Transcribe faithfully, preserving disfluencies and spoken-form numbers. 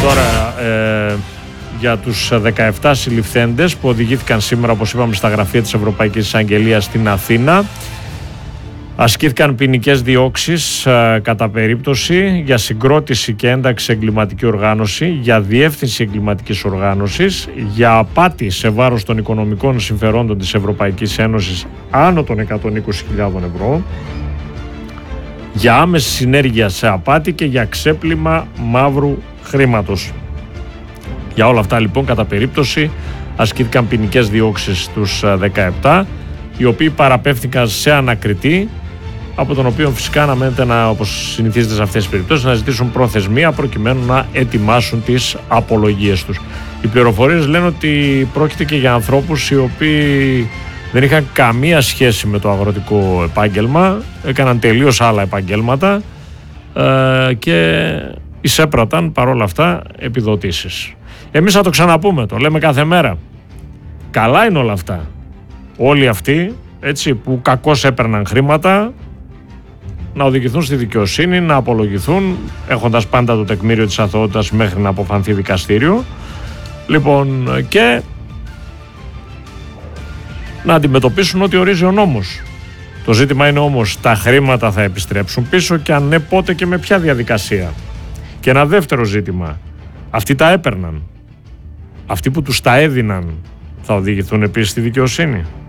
Τώρα ε, για τους δεκαεπτά συλληφθέντες που οδηγήθηκαν σήμερα, όπως είπαμε, στα γραφεία της Ευρωπαϊκής Εισαγγελίας στην Αθήνα, ασκήθηκαν ποινικές διώξεις ε, κατά περίπτωση για συγκρότηση και ένταξη σε εγκληματική οργάνωση, για διεύθυνση εγκληματικής οργάνωσης, για απάτη σε βάρος των οικονομικών συμφερόντων της Ευρωπαϊκής Ένωσης άνω των εκατόν είκοσι χιλιάδες ευρώ, για άμεση συνέργεια σε απάτη και για ξέπλυμα μαύρου χρήματος. Για όλα αυτά λοιπόν κατά περίπτωση ασκήθηκαν ποινικές διώξεις στους δεκαεπτά, οι οποίοι παραπέμφθηκαν σε ανακριτή, από τον οποίο φυσικά αναμένεται να, όπως συνηθίζεται σε αυτές τις περιπτώσεις, να ζητήσουν προθεσμία προκειμένου να ετοιμάσουν τις απολογίες τους. Οι πληροφορίες λένε ότι πρόκειται και για ανθρώπους οι οποίοι δεν είχαν καμία σχέση με το αγροτικό επάγγελμα, έκαναν τελείως άλλα επαγγέλματα ε, και εισέπραταν παρόλα αυτά επιδοτήσεις. Εμείς θα το ξαναπούμε, το λέμε κάθε μέρα. Καλά είναι όλα αυτά. Όλοι αυτοί, έτσι, που κακώς έπαιρναν χρήματα, να οδηγηθούν στη δικαιοσύνη, να απολογηθούν, έχοντας πάντα το τεκμήριο της αθωότητας μέχρι να αποφανθεί δικαστήριο. Λοιπόν, και να αντιμετωπίσουν ό,τι ορίζει ο νόμος. Το ζήτημα είναι όμως, τα χρήματα θα επιστρέψουν πίσω και αν ναι, πότε και με ποια διαδικασία. Και ένα δεύτερο ζήτημα, αυτοί τα έπαιρναν. Αυτοί που τους τα έδιναν θα οδηγηθούν επίσης στη δικαιοσύνη.